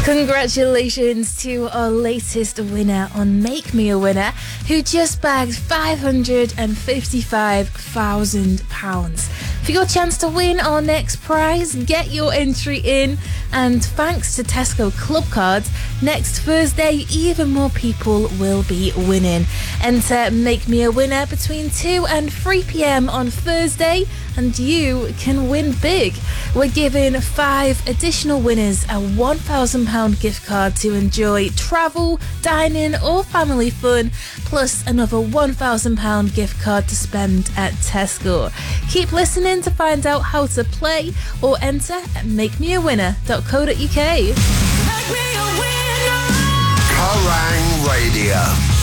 Congratulations to our latest winner on Make Me a Winner, who just bagged £555,000. For your chance to win our next prize, get your entry in, and thanks to Tesco Club Cards, next Thursday even more people will be winning. Enter Make Me a Winner between 2 and 3 p.m. on Thursday and you can win big. We're giving 5 additional winners a £1,000 gift card to enjoy travel, dining or family fun, plus another £1,000 gift card to spend at Tesco. Keep listening to find out how to play or enter at makemeawinner.co.uk. Make me a winner. Kerrang Radio.